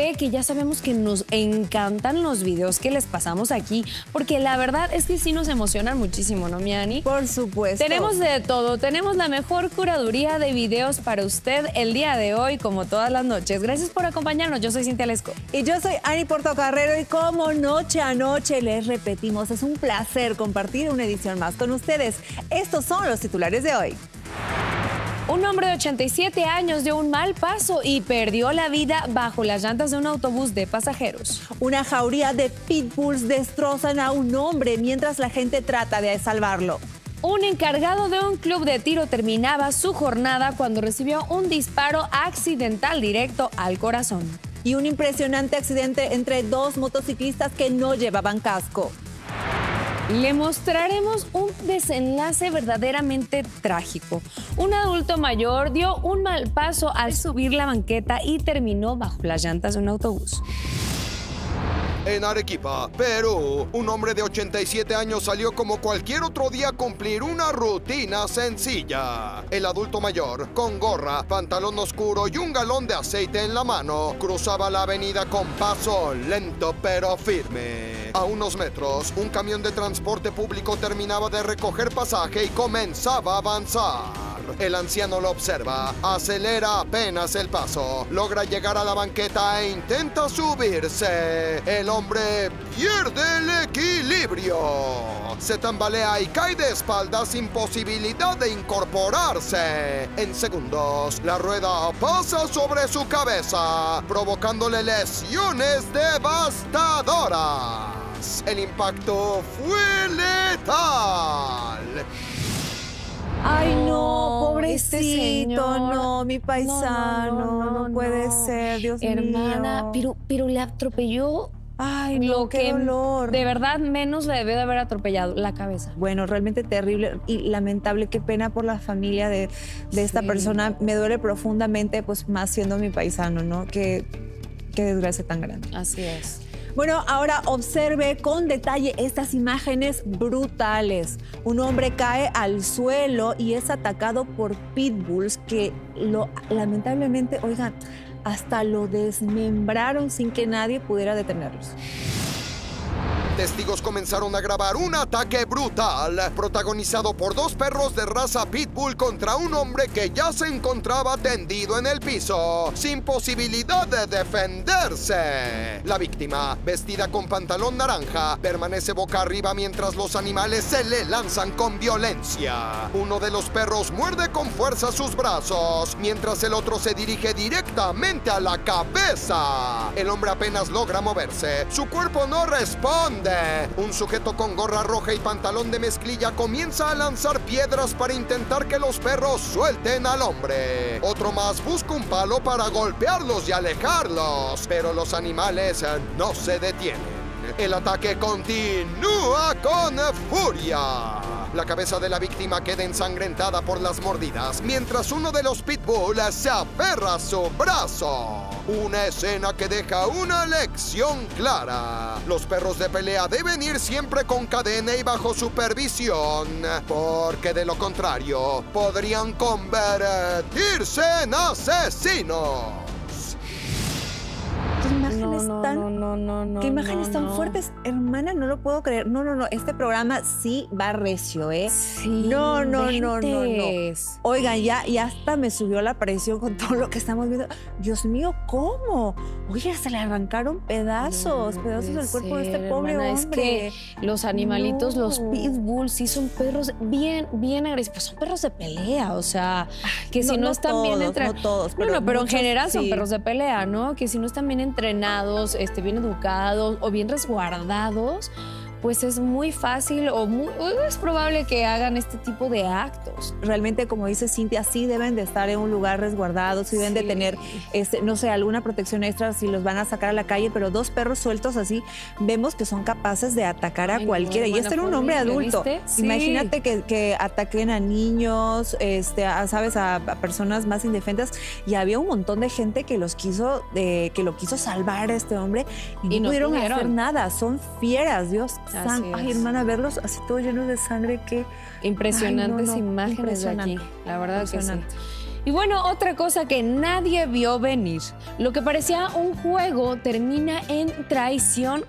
sé que ya sabemos que nos encantan los videos que les pasamos aquí, porque la verdad es que sí nos emocionan muchísimo, ¿no, mi Ani? Por supuesto. Tenemos de todo, tenemos la mejor curaduría de videos para usted el día de hoy, como todas las noches. Gracias por acompañarnos, yo soy Cintia Lesco. Y yo soy Ani Portocarrero y como noche a noche les repetimos, es un placer compartir una edición más con ustedes. Estos son los titulares de hoy. Un hombre de 87 años dio un mal paso y perdió la vida bajo las llantas de un autobús de pasajeros. Una jauría de pitbulls destrozan a un hombre mientras la gente trata de salvarlo. Un encargado de un club de tiro terminaba su jornada cuando recibió un disparo accidental directo al corazón. Y un impresionante accidente entre dos motociclistas que no llevaban casco. Le mostraremos un desenlace verdaderamente trágico. Un adulto mayor dio un mal paso al subir la banqueta y terminó bajo las llantas de un autobús. En Arequipa, Perú, un hombre de 87 años salió como cualquier otro día a cumplir una rutina sencilla. El adulto mayor, con gorra, pantalón oscuro y un galón de aceite en la mano, cruzaba la avenida con paso lento pero firme. A unos metros, un camión de transporte público terminaba de recoger pasaje y comenzaba a avanzar. El anciano lo observa, acelera apenas el paso, logra llegar a la banqueta e intenta subirse. El hombre pierde el equilibrio. Se tambalea y cae de espaldas sin posibilidad de incorporarse. En segundos, la rueda pasa sobre su cabeza, provocándole lesiones devastadoras. El impacto fue letal. Ay, no, pobrecito, señor. no, mi paisano, no puede ser, Dios Hermana, mío. pero le atropelló. Ay, no, Lo qué que dolor. de verdad menos le debió de haber atropellado, la cabeza. Bueno, realmente terrible y lamentable, qué pena por la familia de esta persona. Me duele profundamente, pues más siendo mi paisano, ¿no? Qué desgracia tan grande. Así es. Bueno, ahora observe con detalle estas imágenes brutales. Un hombre cae al suelo y es atacado por pitbulls que lamentablemente, oigan, hasta lo desmembraron sin que nadie pudiera detenerlos. Testigos comenzaron a grabar un ataque brutal, protagonizado por dos perros de raza pitbull contra un hombre que ya se encontraba tendido en el piso, sin posibilidad de defenderse. La víctima, vestida con pantalón naranja, permanece boca arriba mientras los animales se le lanzan con violencia. Uno de los perros muerde con fuerza sus brazos, mientras el otro se dirige directamente a la cabeza. El hombre apenas logra moverse, su cuerpo no responde. Un sujeto con gorra roja y pantalón de mezclilla comienza a lanzar piedras para intentar que los perros suelten al hombre. Otro más busca un palo para golpearlos y alejarlos, pero los animales no se detienen. El ataque continúa con furia. La cabeza de la víctima queda ensangrentada por las mordidas, mientras uno de los pitbulls se aferra a su brazo. Una escena que deja una lección clara. Los perros de pelea deben ir siempre con cadena y bajo supervisión, porque de lo contrario, podrían convertirse en asesinos. ¿Qué imágenes No, qué imágenes tan no. fuertes? Hermana, no lo puedo creer. No. Este programa sí va recio, ¿eh? Sí, No. inventes. Oigan, ya hasta me subió la presión con todo lo que estamos viendo. Dios mío, ¿cómo? Oye, se le arrancaron pedazos del cuerpo de este pobre hermana, hombre. Es que los animalitos, No. los pitbulls, sí son perros bien agresivos. Son perros de pelea, o sea, que si no están bien entrenados. No todos, pero en muchos general son sí. perros de pelea, ¿no? Que si no están bien entrenados, bien educados o bien resguardados, pues es muy fácil o es probable que hagan este tipo de actos. Realmente, como dice Cintia, sí deben de estar en un lugar resguardado, sí deben de tener, no sé, alguna protección extra si los van a sacar a la calle, pero dos perros sueltos así, vemos que son capaces de atacar a cualquiera. Y este era un hombre adulto. ¿Viste? Sí. Imagínate que ataquen a niños, a personas más indefensas, y había un montón de gente que lo quiso salvar a este hombre y no pudieron hacer nada. Son fieras, Dios. Ay, hermana, verlos así todos llenos de sangre, que impresionantes imágenes de aquí, impresionante. la verdad que sí. Y bueno, otra cosa que nadie vio venir. Lo que parecía un juego termina en traición